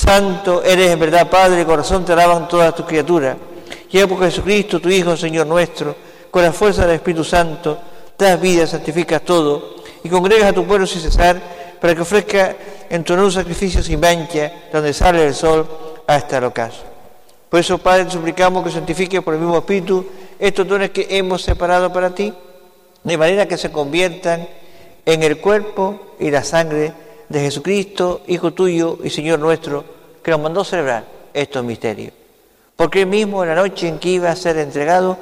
Santo eres en verdad, Padre, de corazón te alaban todas tus criaturas. Y por Jesucristo, tu Hijo, Señor nuestro, con la fuerza del Espíritu Santo, das vida, santificas todo, y congregas a tu pueblo sin cesar, para que ofrezca en tu honor un sacrificio sin mancha, donde sale el sol hasta el ocaso. Por eso, Padre, te suplicamos que santifiques por el mismo Espíritu estos dones que hemos separado para ti, de manera que se conviertan en el cuerpo y la sangre de Jesucristo, Hijo tuyo y Señor nuestro, que nos mandó celebrar estos misterios. Porque él mismo, en la noche en que iba a ser entregado,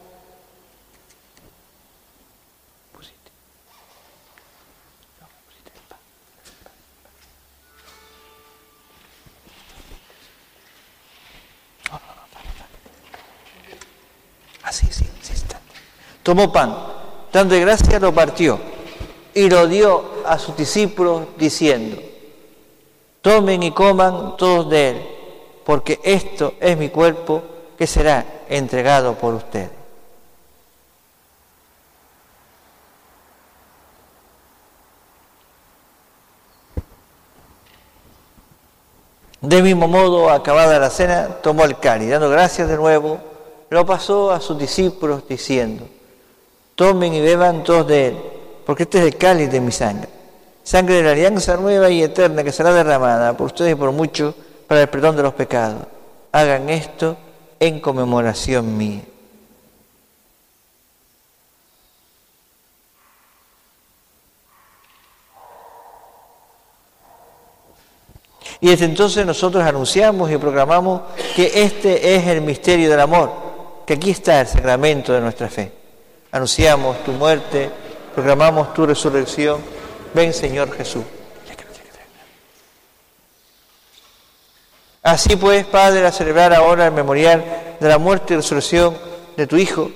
tomó pan, dando gracias lo partió y lo dio a sus discípulos diciendo: tomen y coman todos de él, porque esto es mi cuerpo que será entregado por ustedes. De mismo modo, acabada la cena, tomó el cáliz, dando gracias de nuevo, lo pasó a sus discípulos diciendo: tomen y beban todos de él, porque este es el cáliz de mi sangre, sangre de la alianza nueva y eterna que será derramada por ustedes y por muchos para el perdón de los pecados. Hagan esto en conmemoración mía. Y desde entonces nosotros anunciamos y proclamamos que este es el misterio del amor, que aquí está el sacramento de nuestra fe. Anunciamos tu muerte, proclamamos tu resurrección. Ven, Señor Jesús. Así pues, Padre, a celebrar ahora el memorial de la muerte y resurrección de tu Hijo,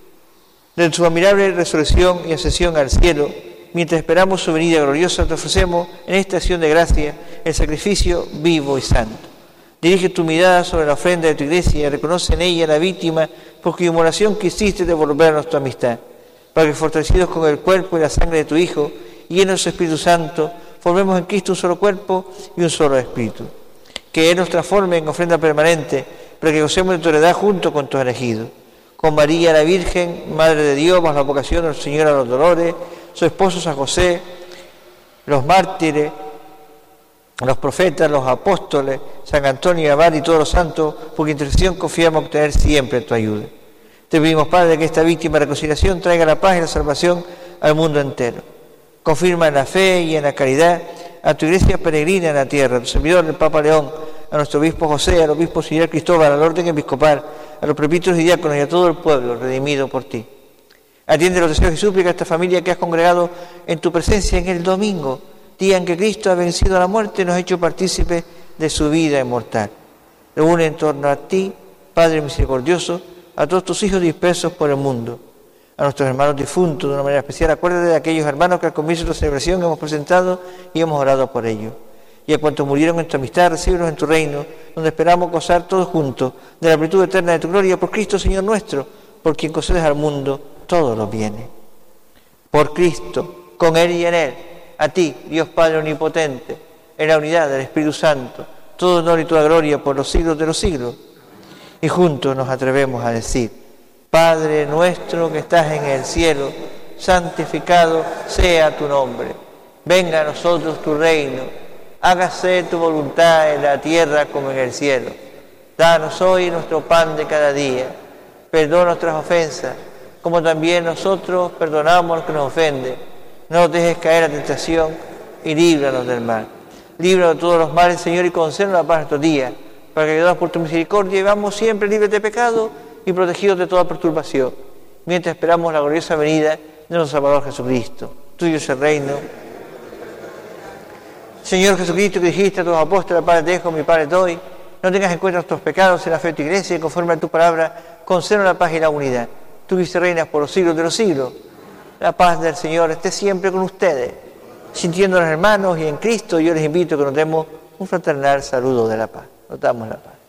de su admirable resurrección y ascensión al cielo, mientras esperamos su venida gloriosa, te ofrecemos en esta acción de gracia el sacrificio vivo y santo. Dirige tu mirada sobre la ofrenda de tu iglesia y reconoce en ella la víctima por cuya inmolación quisiste devolvernos tu amistad, para que fortalecidos con el cuerpo y la sangre de tu Hijo y llenos de su Espíritu Santo, formemos en Cristo un solo cuerpo y un solo Espíritu. Que Él nos transforme en ofrenda permanente, para que gocemos de tu heredad junto con tus elegidos. Con María la Virgen, Madre de Dios, bajo la vocación de nuestro Señor a los dolores, su esposo San José, los mártires, los profetas, los apóstoles, San Antonio y Abad y todos los santos, por cuya intercesión confiamos obtener siempre tu ayuda. Te pedimos, Padre, que esta víctima de reconciliación traiga la paz y la salvación al mundo entero. Confirma en la fe y en la caridad a tu iglesia peregrina en la tierra, a tu servidor, el Papa León, a nuestro obispo José, al obispo auxiliar Cristóbal, al orden episcopal, a los presbíteros y diáconos y a todo el pueblo redimido por ti. Atiende los deseos y súplicas a esta familia que has congregado en tu presencia en el domingo, día en que Cristo ha vencido a la muerte y nos ha hecho partícipes de su vida inmortal. Reúne en torno a ti, Padre misericordioso, a todos tus hijos dispersos por el mundo, a nuestros hermanos difuntos de una manera especial. Acuérdate de aquellos hermanos que al comienzo de la celebración hemos presentado y hemos orado por ellos. Y a cuantos murieron en tu amistad, recíbelos en tu reino, donde esperamos gozar todos juntos de la plenitud eterna de tu gloria, por Cristo Señor nuestro, por quien concedes al mundo todos los bienes. Por Cristo, con Él y en Él, a ti, Dios Padre omnipotente, en la unidad del Espíritu Santo, todo honor y toda gloria por los siglos de los siglos. Y juntos nos atrevemos a decir: Padre nuestro que estás en el cielo, santificado sea tu nombre. Venga a nosotros tu reino, hágase tu voluntad en la tierra como en el cielo. Danos hoy nuestro pan de cada día. Perdona nuestras ofensas, como también nosotros perdonamos a los que nos ofenden. No nos dejes caer en la tentación y líbranos del mal. Líbranos de todos los males, Señor, y concédenos la paz en estos días, para que, ayudados por tu misericordia, vivamos siempre libres de pecado y protegidos de toda perturbación, mientras esperamos la gloriosa venida de nuestro Salvador Jesucristo. Tuyo es el reino. Señor Jesucristo, que dijiste a tus apóstoles: Padre te dejo, mi Padre te doy, no tengas en cuenta nuestros pecados en la fe de tu iglesia, y conforme a tu palabra, concédenos la paz y la unidad. Tú que reinas por los siglos de los siglos. La paz del Señor esté siempre con ustedes. Sintiéndonos hermanos y en Cristo, yo les invito a que nos demos un fraternal saludo de la paz. Nos damos la paz.